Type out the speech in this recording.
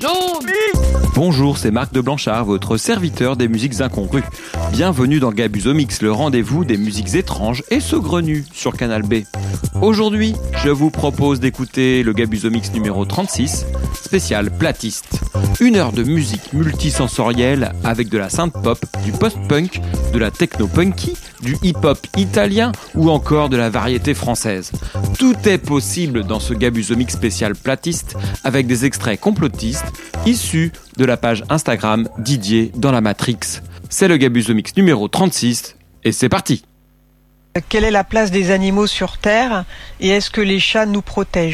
jaune. Bonjour, c'est Marc de Blanchard, votre serviteur des musiques incongrues. Bienvenue dans Gabusomix, le rendez-vous des musiques étranges et saugrenues sur Canal B. Aujourd'hui, je vous propose d'écouter le Gabusomix numéro 36, spécial platiste. 1 heure de musique multisensorielle avec de la synth-pop, du post-punk, de la techno-punky, du hip-hop italien ou encore de la variété française. Tout est possible dans ce Gabusomix spécial platiste avec des extraits complotistes issus de la page Instagram Didier dans la Matrix. C'est le Gabusomix numéro 36 et c'est parti. Quelle est la place des animaux sur Terre et est-ce que les chats nous protègent ?